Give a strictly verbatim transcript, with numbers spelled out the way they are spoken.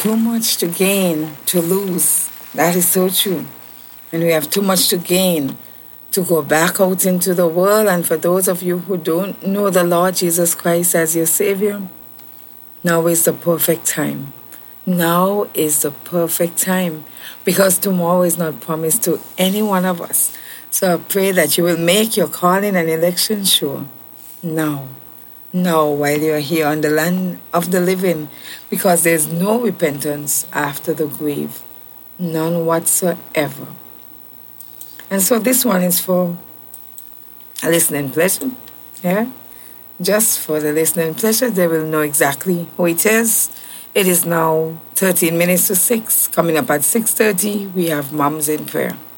too much to gain to lose. That is so true. And we have too much to gain to go back out into the world. And for those of you who don't know the Lord Jesus Christ as your Savior, now is the perfect time. Now is the perfect time, because tomorrow is not promised to any one of us. So I pray that you will make your calling and election sure now. Now, while you're here on the land of the living, because there's no repentance after the grave. None whatsoever. And so this one is for a listening pleasure. Yeah? Just for the listening pleasure, they will know exactly who it is. It is now thirteen minutes to six. Coming up at six thirty, we have Moms in Prayer.